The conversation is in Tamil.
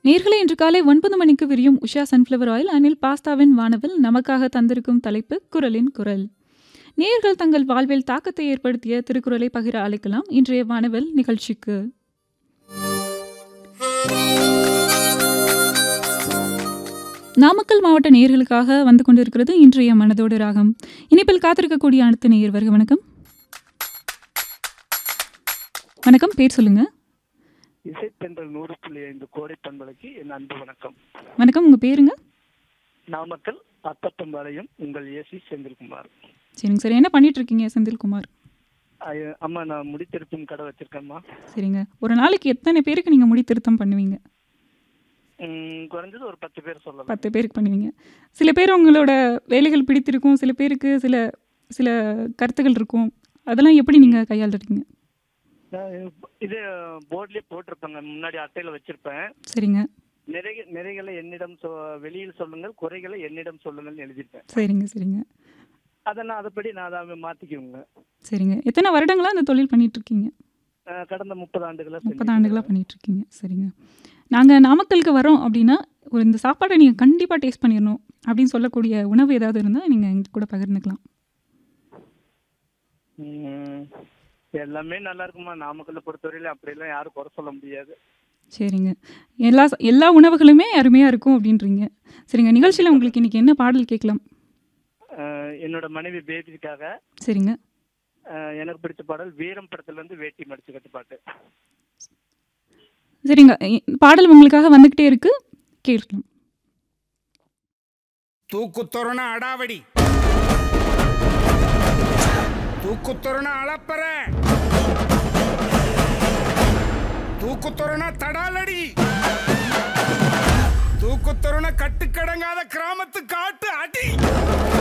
நேயர்களே, இன்று காலை 9 மணிக்கு விரியும் உஷா சன்ஃப்ளவர் ஆயில் அனில் பாஸ்தாவின் வானவில் நமக்காக தந்திருக்கும் தலைப்பு குரலின் குரல். நேயர்கள் தங்கள் வாழ்வில் தாக்கத்தை ஏற்படுத்திய திருக்குறளை பகிர அழைக்கலாம் இன்றைய வானவில் நிகழ்ச்சிக்கு. நாமக்கல் மாவட்ட நேயர்களுக்காக வந்து கொண்டிருக்கிறது இன்றைய மனதோடு ராகம். இனிப்பில் காத்திருக்கக்கூடிய அடுத்த நேயர் வருக. வணக்கம். வணக்கம், பேர் சொல்லுங்க. இசைத்தென்றல் 100.5 கோடை பண்பலைக்கு என் அன்பு வணக்கம். வணக்கம், உங்க பேருங்க? நாமக்கல் அத்தப்பம்பாளையம் உங்கள் ஏசி செந்தில்குமார். சரிங்க சார், என்ன பண்ணிட்டு இருக்கீங்க செந்தில்குமார்? அம்மா, நான் முடித்திருப்பும் கடை வச்சிருக்கேன்மா. சரிங்க, ஒரு நாளைக்கு எத்தனை பேருக்கு நீங்க முடி திருத்தம் பண்ணுவீங்க? குறைஞ்சது ஒரு 10 பேர் சொல்லலாம். 10 பேருக்கு பண்ணுவீங்க. சில பேர் உங்களோட வேலைகள் பிடித்திருக்கும், சில பேருக்கு சில சில கருத்துகள் இருக்கும். அதெல்லாம் எப்படி நீங்க கையாளுறீங்க? இது போர்ட்லயே போட்டிருப்பாங்க, முன்னாடி அட்டையில வச்சிருப்பேன். சரிங்க. நிறைகளை என்னிடம் வெளியில் சொல்லுங்கள், குறைகளை என்னிடம் சொல்லுங்கள் எழுதிருப்பேன். சரிங்க சரிங்க. அதப்படி நான் அதை மாத்திக்குவேங்க. சரிங்க. எத்தனை வருடங்களா அந்த தொழில் பண்ணிட்டு இருக்கீங்க? கடந்த 30 ஆண்டுகளா 30 ஆண்டுகளா பண்ணிட்டு இருக்கீங்க. சரிங்க. நாங்கள் நாமக்கலுக்கு வரோம் அப்படின்னா இந்த சாப்பாடை நீங்கள் கண்டிப்பாக டேஸ்ட் பண்ணிடணும் அப்படின்னு சொல்லக்கூடிய உணவு ஏதாவது இருந்தால் நீங்கள் எங்க கூட பகிர்ந்துக்கலாம். எல்லாமே நல்லா இருக்குமா, நாமக்கல்ல பொறுத்தவரையில அப்படியெல்லாம் யாரும் குறை சொல்ல முடியாது. சரிங்க. எல்லா உணவுகளுமே அருமையாக இருக்கும் அப்படின்றீங்க. சரிங்க, நிகழ்ச்சியில் உங்களுக்கு இன்னைக்கு என்ன பாடல் கேட்கலாம்? என்னோட மனைவி பேபிக்காக. சரிங்க. எனக்கு பிடிச்ச பாடல் வீரம் படத்துல இருந்து வேட்டி மடிச்சு கட்டு பாட்டு. சரிங்க, பாடல் உங்களுக்காக வந்துகிட்டே இருக்கு, கேட்கலாம். தூக்குத்தொரண அடாவடி, தூக்குத்தொரண அளப்பற, தூக்குத்தொரண தடாலடி, தூக்குத்தொரண கட்டுக்கடங்காத கிராமத்து காட்டு.